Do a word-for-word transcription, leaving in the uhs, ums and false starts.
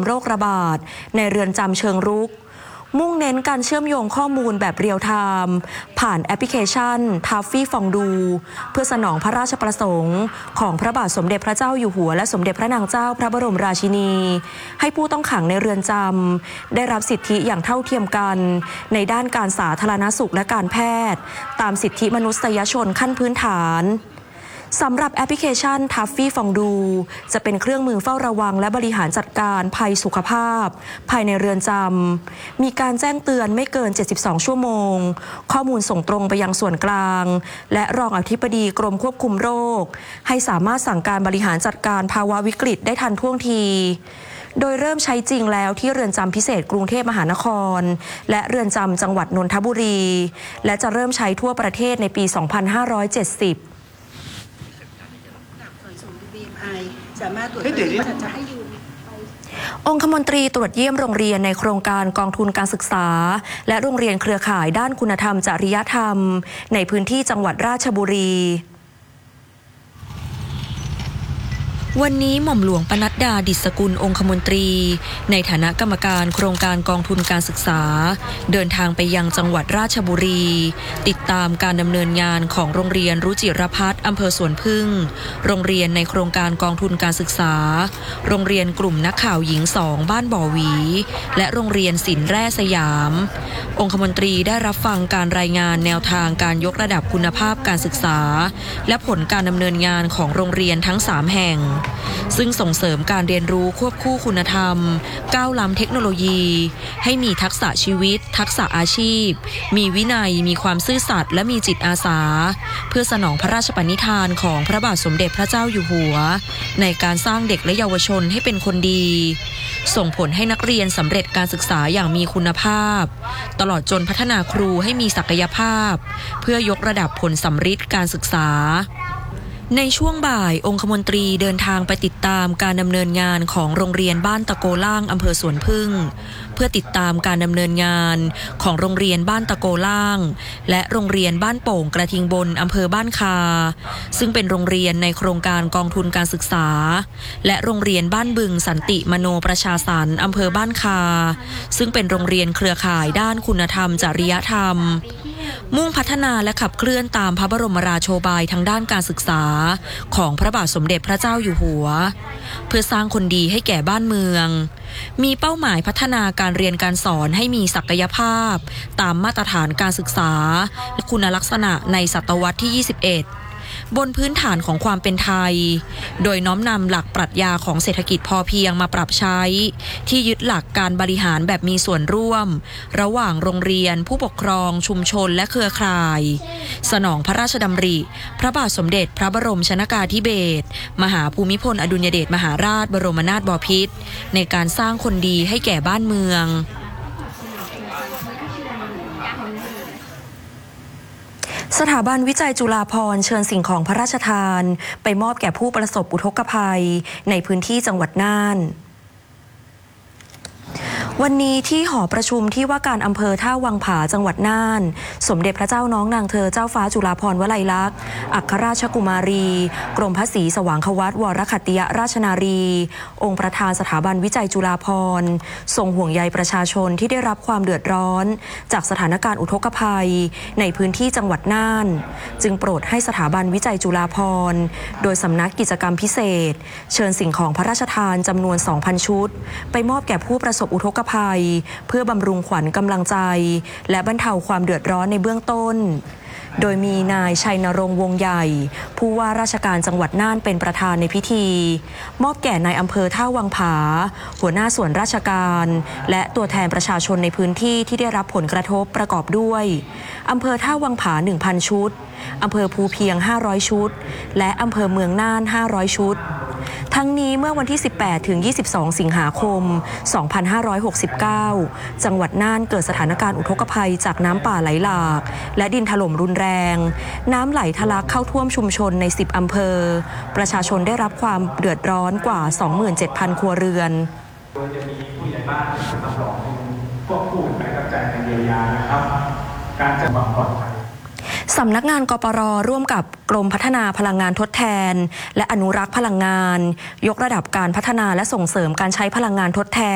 โรคระบาดในเรือนจำเชิงรุกมุ่งเน้นการเชื่อมโยงข้อมูลแบบเรียลไทม์ผ่านแอปพลิเคชันทัฟฟี่ฟองดูเพื่อสนองพระราชประสงค์ของพระบาทสมเด็จพระเจ้าอยู่หัวและสมเด็จพระนางเจ้าพระบรมราชินีให้ผู้ต้องขังในเรือนจำได้รับสิทธิอย่างเท่าเทียมกันในด้านการสาธารณสุขและการแพทย์ตามสิทธิมนุษยชนขั้นพื้นฐานสำหรับแอปพลิเคชันทัฟฟี่ฟองดูจะเป็นเครื่องมือเฝ้าระวังและบริหารจัดการภัยสุขภาพภายในเรือนจำมีการแจ้งเตือนไม่เกินเจ็ดสิบสองชั่วโมงข้อมูลส่งตรงไปยังส่วนกลางและรองอธิบดีกรมควบคุมโรคให้สามารถสั่งการบริหารจัดการภาวะวิกฤตได้ทันท่วงทีโดยเริ่มใช้จริงแล้วที่เรือนจำพิเศษกรุงเทพมหานครและเรือนจำจังหวัดนนทบุรีและจะเริ่มใช้ทั่วประเทศในปี สองพันห้าร้อยเจ็ดสิบสามารถตรวจจะให้ยืมองคมนตรีตรวจเยี่ยมโรงเรียนในโครงการกองทุนการศึกษาและโรงเรียนเครือข่ายด้านคุณธรรมจริยธรรมในพื้นที่จังหวัดราชบุรีวันนี้หม่อมหลวงปนัดดาดิษฐกุลองคมนตรีในฐานะกรรมการโครงการกองทุนการศึกษาเดินทางไปยังจังหวัดราชบุรีติดตามการดำเนินงานของโรงเรียนรุจิรพัฒน์อำเภอสวนพึ่งโรงเรียนในโครงการกองทุนการศึกษาโรงเรียนกลุ่มนักข่าวหญิงสองบ้านบ่อหวีและโรงเรียนศิลป์แร่สยามองคมนตรีได้รับฟังการรายงานแนวทางการยกระดับคุณภาพการศึกษาและผลการดำเนินงานของโรงเรียนทั้งสามแห่งซึ่งส่งเสริมการเรียนรู้ควบคู่คุณธรรมก้าวล้ำเทคโนโลยีให้มีทักษะชีวิตทักษะอาชีพมีวินัยมีความซื่อสัตย์และมีจิตอาสาเพื่อสนองพระราชปณิธานของพระบาทสมเด็จพระเจ้าอยู่หัวในการสร้างเด็กและเยาวชนให้เป็นคนดีส่งผลให้นักเรียนสำเร็จการศึกษาอย่างมีคุณภาพตลอดจนพัฒนาครูให้มีศักยภาพเพื่อยกระดับผลสัมฤทธิ์การศึกษาในช่วงบ่ายองคมนตรีเดินทางไปติดตามการดำเนินงานของโรงเรียนบ้านตะโกล่างอำเภอสวนพึ่งเพื่อติดตามการดำเนินงานของโรงเรียนบ้านตะโกล่างและโรงเรียนบ้านโป่งกระทิงบนอำเภอบ้านคาซึ่งเป็นโรงเรียนในโครงการกองทุนการศึกษาและโรงเรียนบ้านบึงสันติมโนประชาสรรค์อำเภอบ้านคาซึ่งเป็นโรงเรียนเครือข่ายด้านคุณธรรมจริยธรรมมุ่งพัฒนาและขับเคลื่อนตามพระบรมราโชบายทางด้านการศึกษาของพระบาทสมเด็จพระเจ้าอยู่หัวเพื่อสร้างคนดีให้แก่บ้านเมืองมีเป้าหมายพัฒนาการเรียนการสอนให้มีศักยภาพตามมาตรฐานการศึกษาและคุณลักษณะในศตวรรษที่ยี่สิบเอ็ดบนพื้นฐานของความเป็นไทยโดยน้อมนำหลักปรัชญาของเศรษฐกิจพอเพียงมาปรับใช้ที่ยึดหลักการบริหารแบบมีส่วนร่วมระหว่างโรงเรียนผู้ปกครองชุมชนและเครือข่ายสนองพระราชดำริพระบาทสมเด็จพระบรมชนกาธิเบศรมหาภูมิพลอดุลยเดชมหาราชบรมนาถบพิตรในการสร้างคนดีให้แก่บ้านเมืองสถาบันวิจัยจุฬาภรณ์เชิญสิ่งของพระราชทานไปมอบแก่ผู้ประสบอุทกภัยในพื้นที่จังหวัดน่านวันนี้ที่หอประชุมที่ว่าการอำเภอท่าวังผาจังหวัดน่านสมเด็จพระเจ้าน้องนางเธอเจ้าฟ้าจุฬาภรณ์วลัยลักษณ์อัครราชกุมารีกรมพระศรีสว่างควัตวรคัตติยราชนารีองค์ประธานสถาบันวิจัยจุฬาภรณ์ทรงห่วงใยประชาชนที่ได้รับความเดือดร้อนจากสถานการณ์อุทกภัยในพื้นที่จังหวัดน่านจึงโปรดให้สถาบันวิจัยจุฬาภรณ์โดยสำนักกิจกรรมพิเศษเชิญสิ่งของพระราชทานจำนวน สองพัน ชุดไปมอบแก่ผู้ประสบอุทกภัยเพื่อบำรุงขวัญกำลังใจและบรรเทาความเดือดร้อนในเบื้องต้นโดยมีนายชัยนรงค์วงใหญ่ผู้ว่าราชการจังหวัดน่านเป็นประธานในพิธีมอบแก่นายอำเภอท่าวังผาหัวหน้าส่วนราชการและตัวแทนประชาชนในพื้นที่ที่ได้รับผลกระทบประกอบด้วยอำเภอท่าวังผา หนึ่งพัน ชุดอำเภอภูเพียงห้าร้อยชุดและอำเภอเมืองน่านห้าร้อยชุดทั้งนี้เมื่อวันที่สิบแปดถึงยี่สิบสองสิงหาคมสองพันห้าร้อยหกสิบเก้าจังหวัดน่านเกิดสถานการณ์อุทกภัยจากน้ำป่าไหลหลากและดินถล่มรุนแรงน้ำไหลทะลักเข้าท่วมชุมชนในสิบอำเภอประชาชนได้รับความเดือดร้อนกว่า สองหมื่นเจ็ดพัน ครัวเรือนโดยจะมีผู้ใหญ่บ้านเป็นตำรวจควบคู่ไปกับการเยียวยานะครับการจัดความปลอดภัยสำนักงานกปร.ร่วมกับกรมพัฒนาพลังงานทดแทนและอนุรักษ์พลังงานยกระดับการพัฒนาและส่งเสริมการใช้พลังงานทดแทน